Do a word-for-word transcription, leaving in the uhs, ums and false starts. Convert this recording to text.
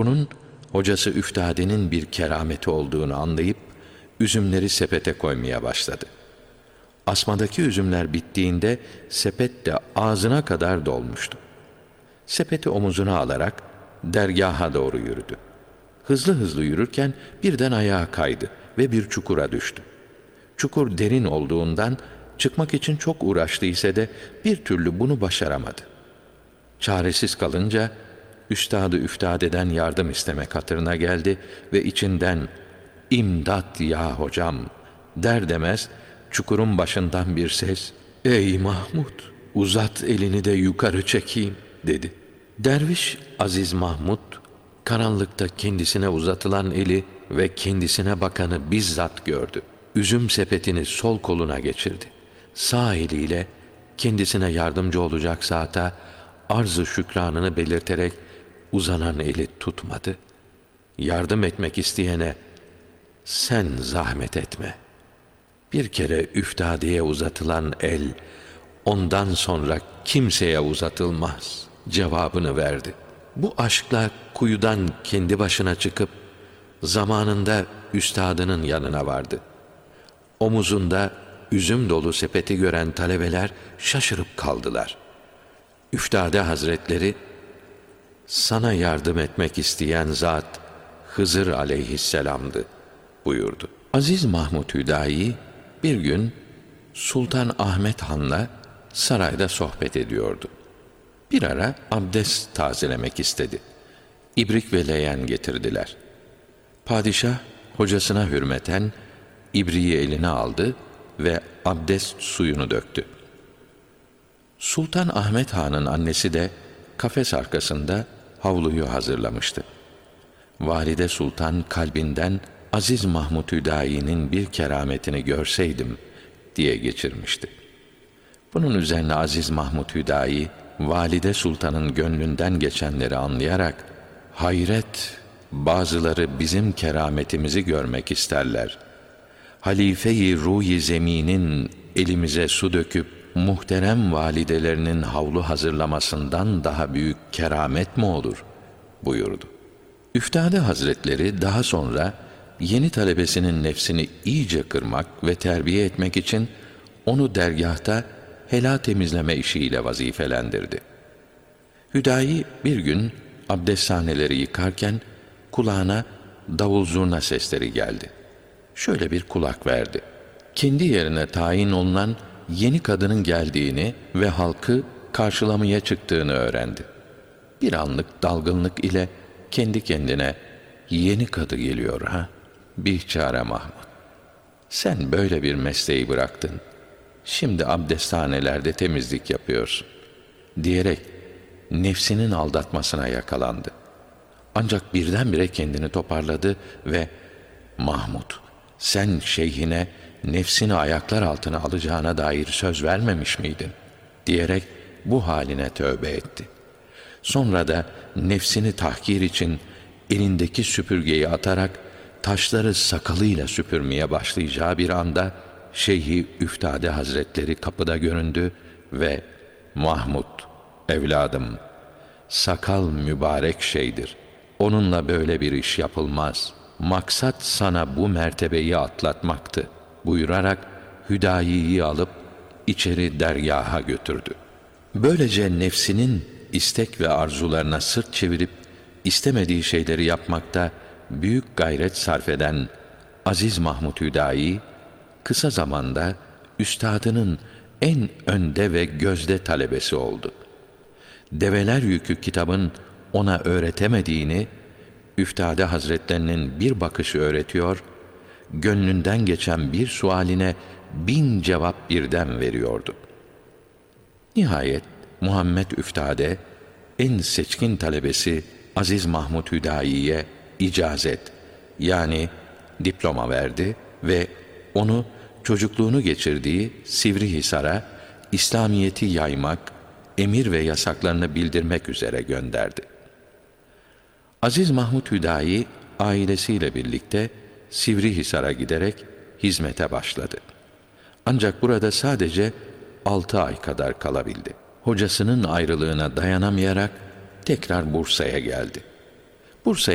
Bunun hocası Üftadi'nin bir kerameti olduğunu anlayıp üzümleri sepete koymaya başladı. Asmadaki üzümler bittiğinde sepet de ağzına kadar dolmuştu. Sepeti omuzuna alarak dergaha doğru yürüdü. Hızlı hızlı yürürken birden ayağa kaydı ve bir çukura düştü. Çukur derin olduğundan çıkmak için çok uğraştı ise de bir türlü bunu başaramadı. Çaresiz kalınca Üstad-ı Üftadi'den yardım istemek hatırına geldi ve içinden "İmdat ya hocam" der demez çukurun başından bir ses "Ey Mahmud, uzat elini de yukarı çekeyim" dedi. Derviş Aziz Mahmud karanlıkta kendisine uzatılan eli ve kendisine bakanı bizzat gördü. Üzüm sepetini sol koluna geçirdi. Sağ eliyle kendisine yardımcı olacak zata arz-ı şükranını belirterek uzanan eli tutmadı. Yardım etmek isteyene "Sen zahmet etme. Bir kere Üftadi'ye uzatılan el ondan sonra kimseye uzatılmaz" cevabını verdi. Bu aşkla kuyudan kendi başına çıkıp zamanında üstadının yanına vardı. Omuzunda üzüm dolu sepeti gören talebeler şaşırıp kaldılar. Üftade Hazretleri, "Sana yardım etmek isteyen zat Hızır aleyhisselam'dı" buyurdu. Aziz Mahmud Hüdayi bir gün Sultan Ahmet Han'la sarayda sohbet ediyordu. Bir ara abdest tazelemek istedi. İbrik ve leğen getirdiler. Padişah hocasına hürmeten ibriği eline aldı ve abdest suyunu döktü. Sultan Ahmet Han'ın annesi de kafes arkasında havluyu hazırlamıştı. Valide Sultan kalbinden Aziz Mahmud Hüdayi'nin bir kerametini görseydim diye geçirmişti. Bunun üzerine Aziz Mahmud Hüdayi, Valide Sultan'ın gönlünden geçenleri anlayarak, "Hayret, bazıları bizim kerametimizi görmek isterler. Halife-i Ruh-i Zemin'in elimize su döküp muhterem validelerinin havlu hazırlamasından daha büyük keramet mi olur?" buyurdu. Üftade Hazretleri daha sonra yeni talebesinin nefsini iyice kırmak ve terbiye etmek için onu dergâhta helâ temizleme işiyle vazifelendirdi. Hüdayi bir gün abdesthaneleri yıkarken kulağına davul zurna sesleri geldi. Şöyle bir kulak verdi. Kendi yerine tayin olunan yeni kadının geldiğini ve halkı karşılamaya çıktığını öğrendi. Bir anlık dalgınlık ile kendi kendine "Yeni kadı geliyor ha? Biçare Mahmud. Sen böyle bir mesleği bıraktın. Şimdi abdesthanelerde temizlik yapıyorsun" diyerek nefsinin aldatmasına yakalandı. Ancak birdenbire kendini toparladı ve "Mahmud, sen şeyhine nefsini ayaklar altına alacağına dair söz vermemiş miydin?" diyerek bu haline tövbe etti. Sonra da nefsini tahkir için elindeki süpürgeyi atarak taşları sakalıyla süpürmeye başlayacağı bir anda Şeyh-i Üftade Hazretleri kapıda göründü ve "Mahmud, evladım, sakal mübarek şeydir. Onunla böyle bir iş yapılmaz. Maksat sana bu mertebeyi atlatmaktı" buyurarak Hüdayi'yi alıp içeri dergaha götürdü. Böylece nefsinin istek ve arzularına sırt çevirip istemediği şeyleri yapmakta büyük gayret sarf eden Aziz Mahmud Hüdayi, kısa zamanda üstadının en önde ve gözde talebesi oldu. Develer Yükü kitabın ona öğretemediğini Üftade Hazretlerinin bir bakışı öğretiyor, gönlünden geçen bir sualine bin cevap birden veriyordu. Nihayet Muhammed Üftade en seçkin talebesi Aziz Mahmud Hüdayi'ye icazet yani diploma verdi ve onu çocukluğunu geçirdiği Sivrihisar'a İslamiyeti yaymak, emir ve yasaklarını bildirmek üzere gönderdi. Aziz Mahmud Hüdayi ailesiyle birlikte Sivrihisar'a giderek hizmete başladı. Ancak burada sadece altı ay kadar kalabildi. Hocasının ayrılığına dayanamayarak tekrar Bursa'ya geldi. Bursa'ya